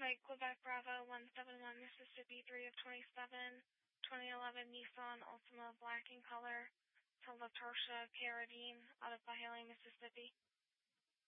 Mike, Quebec Bravo 171, Mississippi 3 of 27, 2011 Nissan Altima black in color to LaTorsha Carradine out of Byhalia, Mississippi.